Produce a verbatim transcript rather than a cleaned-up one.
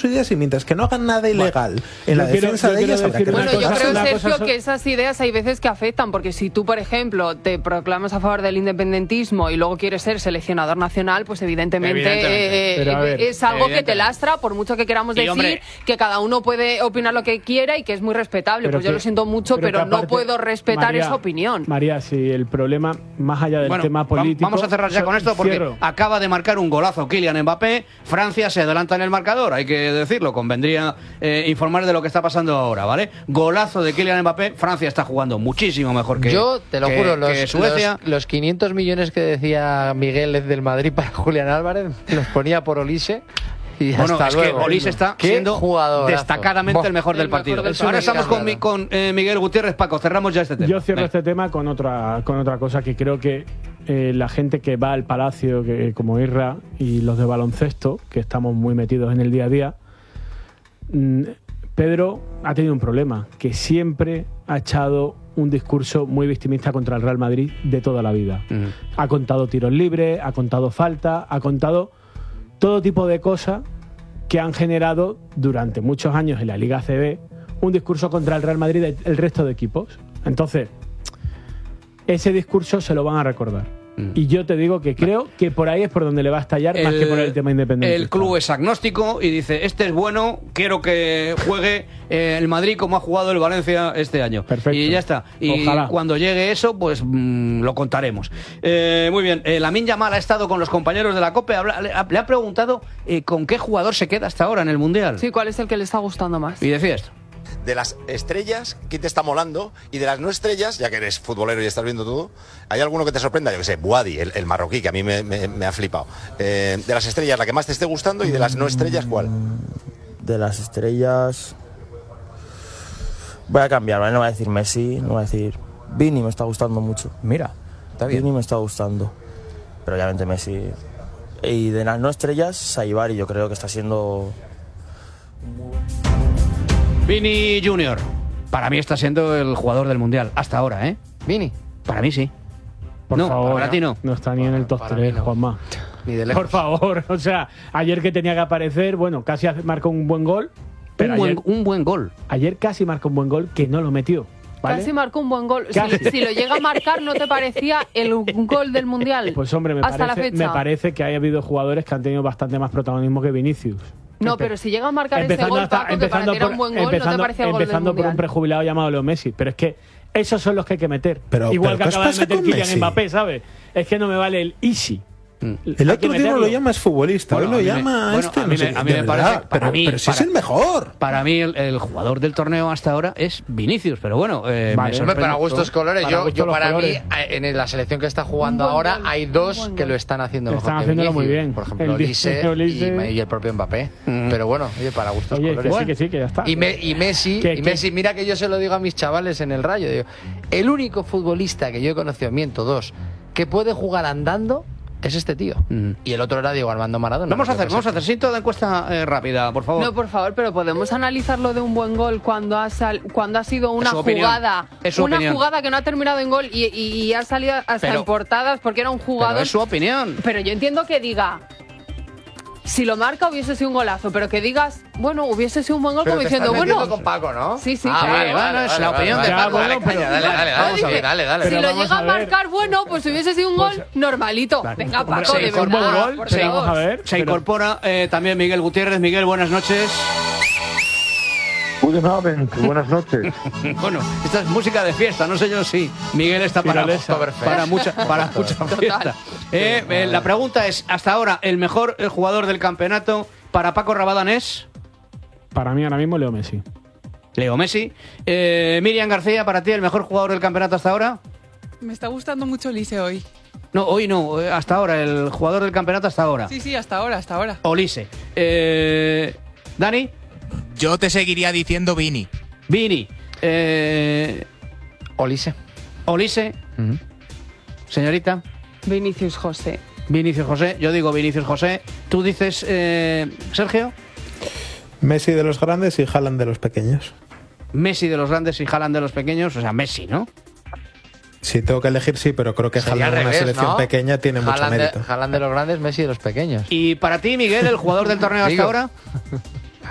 sus ideas y mientras que no hagan nada ilegal bueno, en la quiero, defensa de ellas habrá que... Bueno, yo creo, Sergio, so... que esas ideas hay veces que afectan, porque si tú, por ejemplo, te proclamas a favor del independentismo y luego quieres ser seleccionador nacional, pues evidentemente, evidentemente. Eh, ver, es algo que te lastra, por mucho que queramos y, decir hombre, que cada uno puede opinar lo que quiera y que es muy respetable. Pues que, yo lo siento mucho, pero, pero aparte, no puedo respetar María, esa opinión. María, si el problema, más allá del bueno, tema político... Vamos a cerrar ya so, con esto porque cierro. acaba de marcar un golazo Kylian Mbappé. Francia se adelanta en el marcador, hay que decirlo, convendría eh, informar de lo que está pasando ahora, ¿vale? Golazo de Kylian Mbappé, Francia está jugando muchísimo mejor que Yo te lo que, juro, los, que Suecia. Los, los quinientos millones que decía Miguel del Madrid para Julián Álvarez, los ponía por Olise. Y bueno, hasta es luego. que Olise está siendo jugadorazo. destacadamente Bo, el mejor del partido. Mejor del Ahora estamos con, mi, con eh, Miguel Gutiérrez. Paco, cerramos ya este tema. Yo cierro Ven. este tema con otra, con otra cosa que creo que eh, la gente que va al Palacio, que, como Irra, y los de baloncesto, que estamos muy metidos en el día a día, mmm, Pedro ha tenido un problema, que siempre ha echado un discurso muy victimista contra el Real Madrid de toda la vida. Mm. Ha contado tiros libres, ha contado falta, ha contado todo tipo de cosas que han generado durante muchos años en la Liga A C B un discurso contra el Real Madrid y el resto de equipos. Entonces, ese discurso se lo van a recordar. Mm. Y yo te digo que creo que por ahí es por donde le va a estallar el, más que por el tema independiente. El club es agnóstico y dice, este es bueno, quiero que juegue eh, el Madrid como ha jugado el Valencia este año. Perfecto. Y ya está. Y Ojalá. cuando llegue eso, pues mmm, lo contaremos. Eh, muy bien, eh, Lamine Yamal ha estado con los compañeros de la COPE, habla, le, le ha preguntado eh, con qué jugador se queda hasta ahora en el Mundial. Sí, ¿cuál es el que le está gustando más? Y decía esto. De las estrellas, ¿quién te está molando? Y de las no estrellas, ya que eres futbolero y estás viendo todo, ¿hay alguno que te sorprenda? Yo que sé, Buadi, el, el marroquí, que a mí me, me, me ha flipado. Eh, de las estrellas, la que más te esté gustando, y de las no estrellas, ¿cuál? De las estrellas... Voy a cambiar, ¿vale? No voy a decir Messi, no voy a decir... Vini me está gustando mucho. Mira, está bien. Vini me está gustando. Pero obviamente Messi... Y de las no estrellas, Saibari, yo creo que está siendo... Vini Junior, para mí está siendo el jugador del Mundial, hasta ahora, ¿eh? Vini. Para mí sí. Por no, favor, para ti no. No está ni en el top tres, no. Juanma. Ni de lejos. Por favor, o sea, ayer que tenía que aparecer, bueno, casi marcó un buen gol. Pero un, ayer, buen, un buen gol. Ayer casi marcó un buen gol que no lo metió. ¿Vale? Casi marcó un buen gol. Si, si lo llega a marcar, ¿no te parecía el gol del Mundial? Pues hombre, me, hasta parece, la fecha. me parece que ha habido jugadores que han tenido bastante más protagonismo que Vinicius. No, pero si llega a marcar ese gol, hasta, Paco, que para ti era un buen gol, ¿no te parecía el gol del Empezando por un prejubilado llamado Leo Messi. Pero es que esos son los que hay que meter. Pero, Igual pero que acaba de meter Kylian Mbappé, ¿sabes? Es que no me vale el easy. El otro día no lo llamas futbolista, bueno, hoy lo a llama me, este. Bueno, a mí, no sé, me, a mí me parece. Para pero, mí, pero si para, es el mejor. Para mí, el, el jugador del torneo hasta ahora es Vinicius, pero bueno. Eh, vale, me para gustos colores. Para yo, gustos yo para colores. mí, en la selección que está jugando ahora, gol, hay dos que lo están haciendo mejor. Están haciéndolo muy bien. Por ejemplo, Olise y, y el propio Mbappé. Mm. Pero bueno, oye, para gustos oye, colores. Que sí, que sí, que ya está. Y, me, y Messi, ¿Qué, y qué? Messi, mira que yo se lo digo a mis chavales en el Rayo. Digo, el único futbolista que yo he conocido, miento, dos, que puede jugar andando. Es este tío. Mm. Y el otro era Diego Armando Maradona. Vamos a hacer, vamos a hacer cinto de encuesta eh, rápida, por favor. No, por favor, pero podemos analizarlo de un buen gol cuando ha sal, cuando ha sido una jugada, una opinión. jugada que no ha terminado en gol y, y, y ha salido hasta pero, en portadas porque era un jugador. Pero es su opinión. Pero yo entiendo que diga, si lo marca hubiese sido un golazo, pero que digas, bueno, hubiese sido un buen gol, pero como diciendo, bueno, con Paco, ¿no? Sí, sí. Ah, vale, vale, vale, es la opinión vale, de Paco. Dale, Bueno, dale, dale, dale, vamos a ver, dale, dale. Si lo llega a marcar, bueno, pues hubiese sido un gol pues, normalito. Claro. Venga, Paco, de verdad. Buen gol, por se, vamos a ver, se pero... incorpora eh, también Miguel Gutiérrez. Miguel, buenas noches. Guten Abend, buenas noches. Bueno, esta es música de fiesta, no sé yo si Miguel está para, para mucha, para mucha fiesta. Eh, eh, la pregunta es, hasta ahora, ¿el mejor el jugador del campeonato para Paco Rabadán es? Para mí ahora mismo Leo Messi. Leo Messi. Eh, Miriam García, para ti, ¿el mejor jugador del campeonato hasta ahora? Me está gustando mucho Olise hoy. No, hoy no, hasta ahora, el jugador del campeonato hasta ahora. Sí, sí, hasta ahora, hasta ahora. Olise. Eh, ¿Dani? Yo te seguiría diciendo Vini. Vini. Eh, Olise. Olise. Uh-huh. Señorita. Vinicius José. Vinicius José. Yo digo Vinicius José. ¿Tú dices, eh, Sergio? Messi de los grandes y Haaland de los pequeños. Messi de los grandes y Haaland de los pequeños. O sea, Messi, ¿no? Si tengo que elegir, sí, pero creo que Haaland en una selección ¿no? pequeña tiene Haaland mucho mérito. De, Haaland de los grandes, Messi de los pequeños. ¿Y para ti, Miguel, el jugador del torneo hasta ahora?